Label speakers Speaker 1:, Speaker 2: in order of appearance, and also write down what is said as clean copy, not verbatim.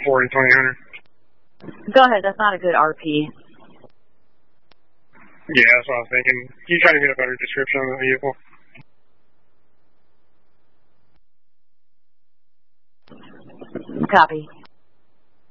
Speaker 1: Ford in 2000.
Speaker 2: Go ahead. That's not a good RP.
Speaker 1: Yeah, that's what I was thinking. Can you try to get a better description on the vehicle?
Speaker 2: Copy.